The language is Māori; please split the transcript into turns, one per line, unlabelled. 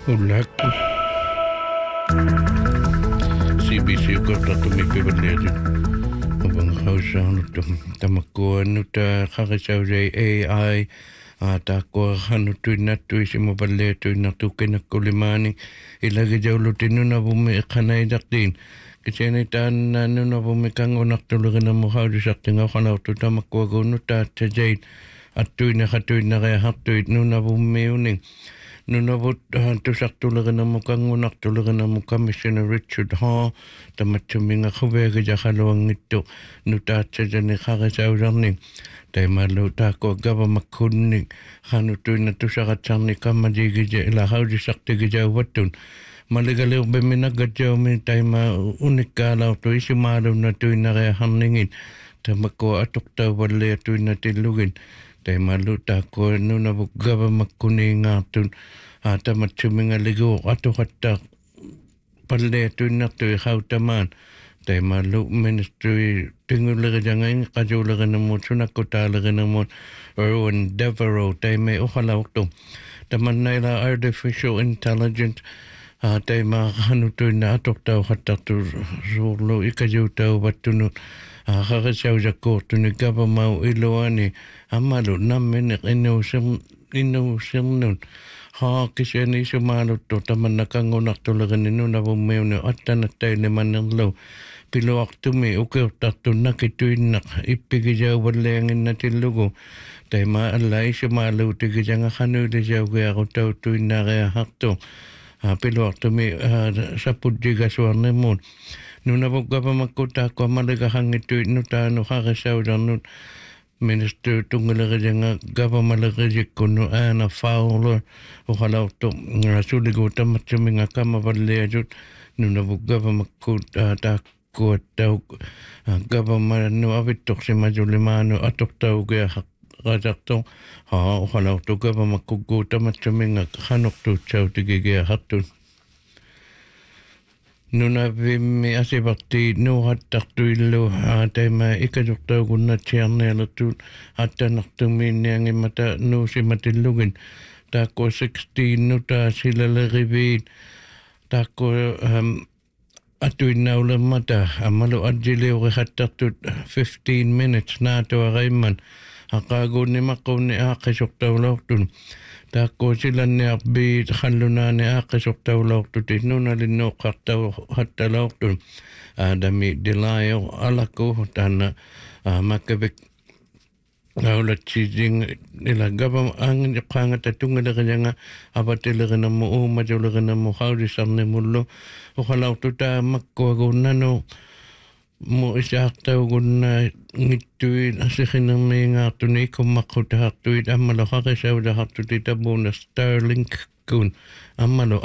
Ulak CBC ko tatumi pibaledi abang hausa no tamako no ta khakasau AI ta ko hanu tu natu simo balle tu natu kena kulimani ilagi jaulo tinuna bumi khanai daktin kisene tan nuna bumi kango naktulugan mo hausa saktinga khana tu tamako go no ta tajait atu na khatu na ga hatu nuna bumi uning Nunavut tusak tulagan mo kang unak tulagan mo Commissioner Richard Ha tamachuminga khubega jakhalawang ito nutatsa jani khakasawrang tay maluta ko gaba makuning hanutoy na tusakat sang ni kamadigi ila hawdi sakti gija watun maligaliw beminagadyaw min tay unikalaw to isimalaw na tuy na kaya haningin tamako atukta wali tuy na tilugin tay maluta ko nunavut gaba makuning atun tamachuminga ligo atukatak palle tuy na tuy hawtaman tay malu ministry tingulaga jangan kajulaga namo sunakutalaga namo Erwin Devereaux tay may ukalawak to taman naila artificial intelligence tay makahanutoy na atok tao hatak to sulo ikajaw tao batunod kakasaw sa korto ni kapa mau iloani amalo namin inusim nun kasi ni sumalo to taman nakangunak tulaga nino na bumayo ni atan at tayo ni manang law piluak tumi ukaw tato nakituin nak ipigijaw walengin na tilugo tay maalay sumalo tigijaw nga kanuli jaw kaya ako tao tuin na kaya hakto piluak tumi sa pudjiga suwarne mo nuna po ka pa magkuta ko malagahang ituin no tano kakasaw nun Minister tunggal nga gaba malagajik kuno ana Fowler o halaw to suligotam at nga kamabalejut nuna po gaba magkuta ko tao gaba no abitok si majulimano atok tao kaya kajak to o halaw to gaba magkugutam at nga hanok to tsaw tigigaya hatun Nuna vimmi asibakti no hattaktuillu taima ikadukta kunna tiarneelatut hattanartumin niangi mata nuusimatillugin taakko 16 nuta silaleriviit taakko atuinnaulemmata amalu adjiliuri hattartut 15 minutes naatuaraimman aqaaguunni maqqunni aaqisuktaulortun Tako sila ni abbi khaluna ni akasok tawlawtut nuna linnoqartaw hattalawtun dami dilayo alako tana makabik Naulat sijing nila gabam ang kanga tatunga daga nga abatilaga na mo majulaga na mo hawdi sarne mullo o khalaw tuta makko gunano mo isakta gunna ngituin asikhin ng mga tunay kung makuta haktuin amalo kakasawda haktuin tabuna Starlink kun amalo